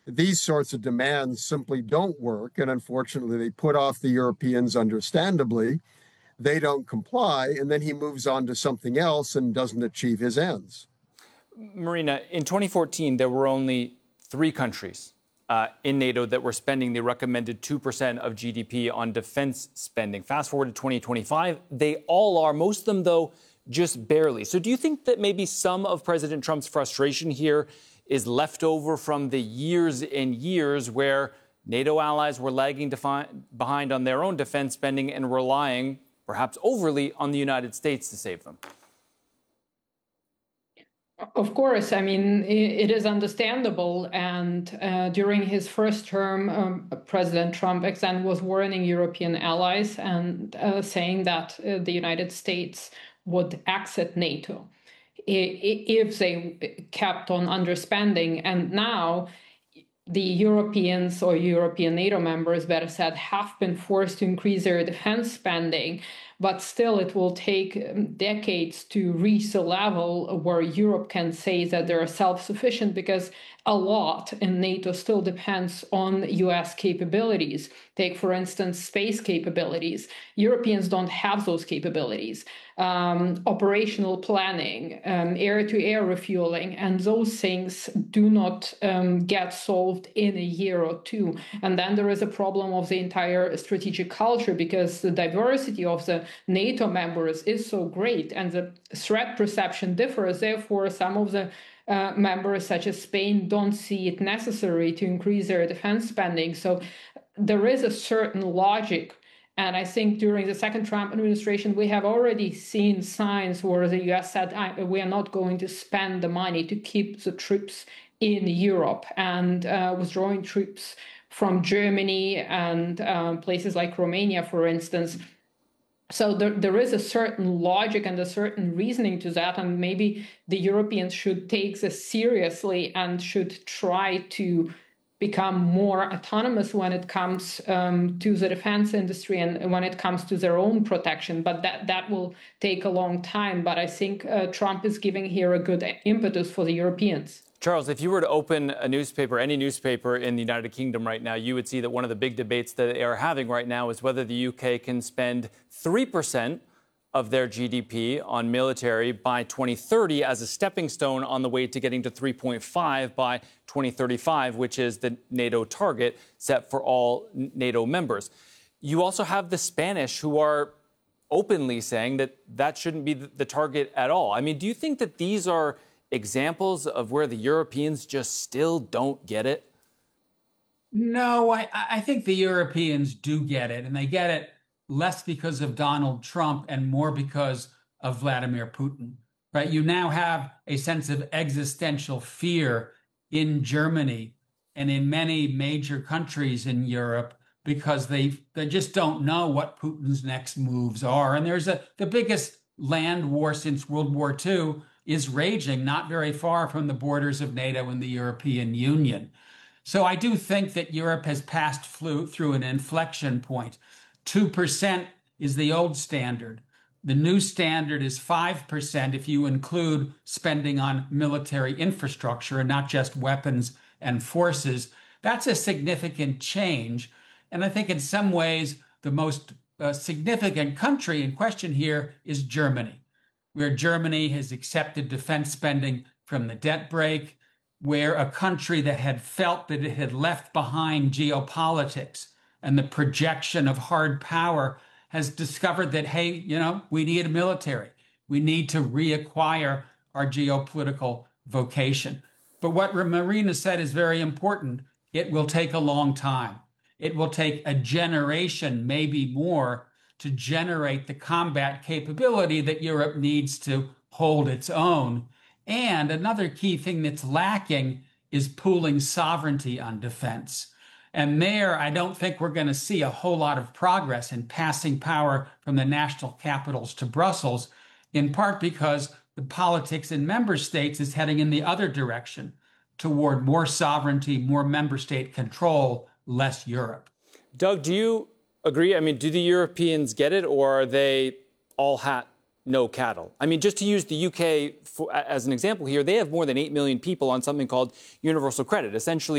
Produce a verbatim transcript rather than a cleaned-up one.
these sorts of demands simply don't work. And unfortunately, they put off the Europeans understandably. They don't comply. And then he moves on to something else and doesn't achieve his ends. Marina, in twenty fourteen, there were only three countries uh, in NATO that were spending the recommended two percent of G D P on defense spending. Fast forward to twenty twenty-five, they all are, most of them, though, just barely. So do you think that maybe some of President Trump's frustration here is left over from the years and years where NATO allies were lagging defi- behind on their own defense spending and relying, perhaps overly, on the United States to save them? Of course, I mean, it is understandable. And uh, during his first term, um, President Trump again was warning European allies and uh, saying that uh, the United States would exit NATO if they kept on underspending. And now the Europeans, or European NATO members, better said, have been forced to increase their defense spending. But still, it will take decades to reach the level where Europe can say that they're self-sufficient, because a lot in NATO still depends on U S capabilities. Take, for instance, space capabilities. Europeans don't have those capabilities. Um, operational planning, um, air-to-air refueling, and those things do not um, get solved in a year or two. And then there is a problem of the entire strategic culture, because the diversity of the NATO members is so great and the threat perception differs. Therefore, some of the uh, members, such as Spain, don't see it necessary to increase their defense spending. So there is a certain logic. And I think during the second Trump administration, we have already seen signs where the U S said, we are not going to spend the money to keep the troops in Europe, and uh, withdrawing troops from Germany and um, places like Romania, for instance. So there, there is a certain logic and a certain reasoning to that, and maybe the Europeans should take this seriously and should try to become more autonomous when it comes um, to the defense industry and when it comes to their own protection. But that, that will take a long time. But I think uh, Trump is giving here a good impetus for the Europeans. Charles, if you were to open a newspaper, any newspaper in the United Kingdom right now, you would see that one of the big debates that they are having right now is whether the U K can spend three percent of their G D P on military by twenty thirty as a stepping stone on the way to getting to three point five by twenty thirty-five, which is the NATO target set for all NATO members. You also have the Spanish, who are openly saying that that shouldn't be the target at all. I mean, do you think that these are examples of where the Europeans just still don't get it? No, I, I think the Europeans do get it, and they get it less because of Donald Trump and more because of Vladimir Putin, right? You now have a sense of existential fear in Germany and in many major countries in Europe because they they just don't know what Putin's next moves are. And there's a the biggest land war since World War Two is raging not very far from the borders of NATO and the European Union. So I do think that Europe has passed flew through an inflection point. two percent is the old standard. The new standard is five percent if you include spending on military infrastructure and not just weapons and forces. That's a significant change. And I think in some ways, the most uh, significant country in question here is Germany, where Germany has accepted defense spending from the debt brake, where a country that had felt that it had left behind geopolitics and the projection of hard power has discovered that, hey, you know, we need a military. We need to reacquire our geopolitical vocation. But what Marina said is very important. It will take a long time. It will take a generation, maybe more, to generate the combat capability that Europe needs to hold its own. And another key thing that's lacking is pooling sovereignty on defense. And there, I don't think we're going to see a whole lot of progress in passing power from the national capitals to Brussels, in part because the politics in member states is heading in the other direction, toward more sovereignty, more member state control, less Europe. Doug, do you agree? I mean, do the Europeans get it, or are they all hat, no cattle? I mean, just to use the U K for, as an example here, they have more than eight million people on something called universal credit, essentially